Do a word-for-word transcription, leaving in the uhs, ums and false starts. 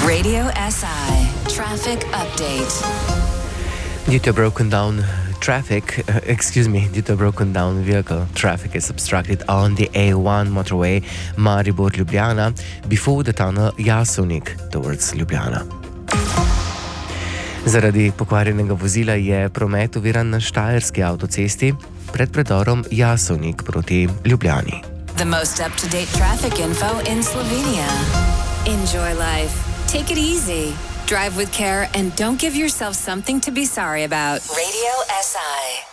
Radio S I traffic update. Due to a broken down traffic, uh, excuse me, due to a broken down vehicle, traffic is obstructed on the A one motorway Maribor-Ljubljana before the tunnel Jasovnik towards Ljubljana. Zaradi pokvarjenega vozila je promet oviran na štajerski avtocesti pred predorom Jasovnik proti Ljubljani. The most up-to-date traffic info in Slovenia. Enjoy life. Take it easy. Drive with care and don't give yourself something to be sorry about. Radio S I.